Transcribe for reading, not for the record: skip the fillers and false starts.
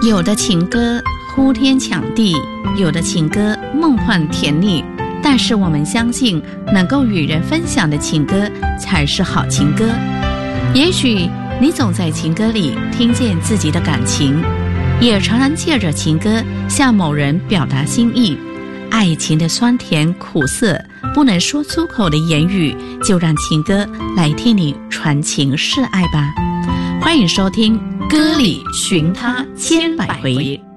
有的情歌呼天抢地，有的情歌梦幻甜蜜，但是我们相信，能够与人分享的情歌才是好情歌。也许你总在情歌里听见自己的感情，也常常借着情歌向某人表达心意。爱情的酸甜苦涩，不能说出口的言语，就让情歌来替你传情示爱吧。欢迎收听《歌里寻他千百回》。